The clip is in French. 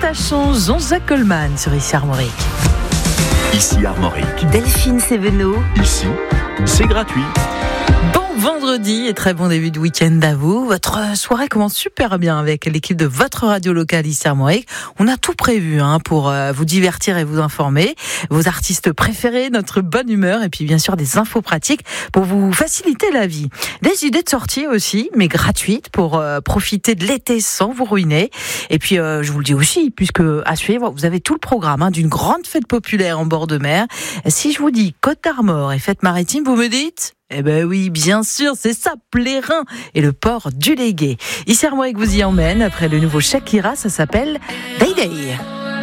ça change. Jean-Jacques Coleman sur Ici Armorique. Ici Armorique. Delphine Sévenot. Ici, c'est gratuit. Bon vendredi et très bon début de week-end à vous. Votre soirée commence super bien avec l'équipe de votre radio locale Ici Armorique. On a tout prévu pour vous divertir et vous informer. Vos artistes préférés, notre bonne humeur et puis bien sûr des infos pratiques pour vous faciliter la vie. Des idées de sortie aussi, mais gratuites pour profiter de l'été sans vous ruiner. Et puis je vous le dis aussi, puisque à suivre, vous avez tout le programme d'une grande fête populaire en bord de mer. Si je vous dis Côte d'Armor et fête maritime, vous me dites ? Eh ben oui, bien sûr, c'est ça, Plérin et le port du Légué. Ici Armorique vous y emmène après le nouveau Shakira, ça s'appelle Day Day.